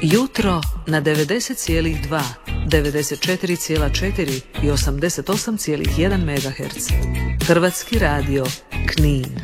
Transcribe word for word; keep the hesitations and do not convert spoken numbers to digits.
Jutro na devedeset zarez dva, devedeset četiri zarez četiri i osamdeset osam zarez jedan megaherca. Hrvatski radio Knin.